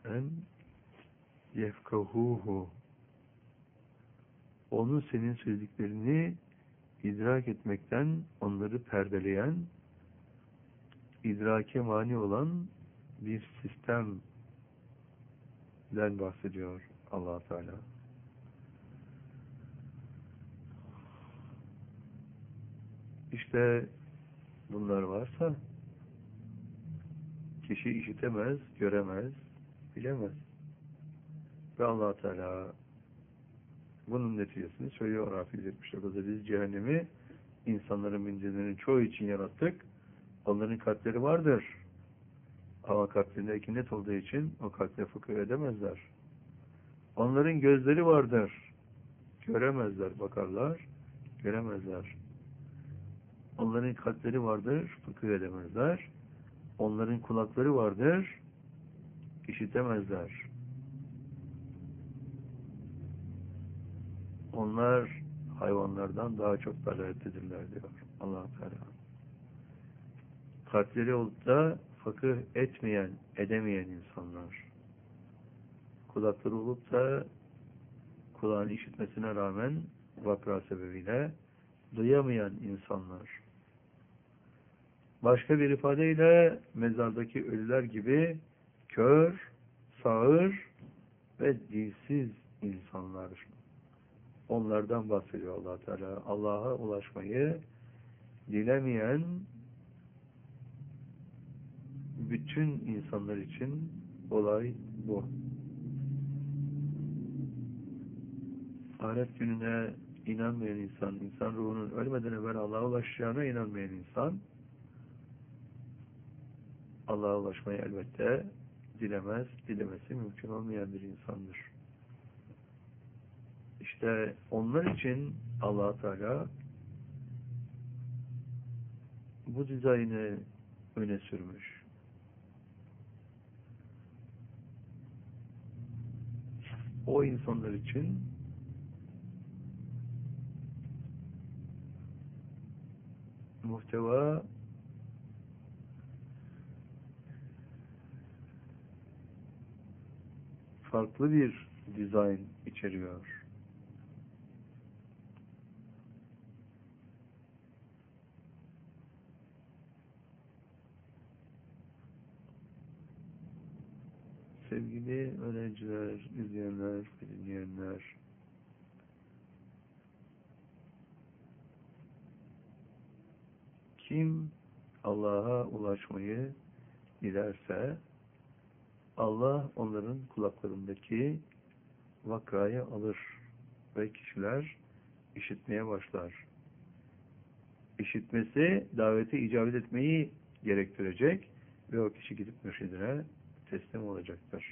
en yefkahuhu, onun senin söylediklerini idrak etmekten onları perdeleyen, idrake mani olan bir sistemden bahsediyor Allah Teala. İşte bunlar varsa kişi işitemez, göremez, bilemez. Ve Allah Teala bunun neticesini söylüyor Araf 179'da. Biz cehennemi insanların mincerlerinin çoğu için yarattık. Onların kalpleri vardır. Ama kalplerindeki net olduğu için o kalple fıkıh edemezler. Onların gözleri vardır. Göremezler, bakarlar, göremezler. Onların kalpleri vardır, fıkıh edemezler. Onların kulakları vardır, işitemezler. Onlar hayvanlardan daha çok dalalettedirler diyor Allah Teala. Kalpleri olup da fıkıh etmeyen, edemeyen insanlar. Kulakları olup da kulağın işitmesine rağmen vakra sebebiyle duyamayan insanlar. Başka bir ifadeyle mezardaki ölüler gibi kör, sağır ve dilsiz insanlar. Onlardan bahsediyor Allah Teala. Allah'a ulaşmayı dilemeyen bütün insanlar için olay bu. Ahiret gününe inanmayan insan, insan ruhunun ölmeden evvel Allah'a ulaşacağına inanmayan insan, Allah'a ulaşmayı elbette dilemez, dilemesi mümkün olmayan bir insandır. İşte onlar için Allah Teala bu dizaynı öne sürmüş. O insanlar için muhteva farklı bir dizayn içeriyor. Sevgili öğrenciler, izleyenler, dinleyenler, kim Allah'a ulaşmayı dilerse Allah onların kulaklarındaki vakrayı alır ve kişiler işitmeye başlar. İşitmesi davete icabet etmeyi gerektirecek ve o kişi gidip mürşidine teslim olacaktır.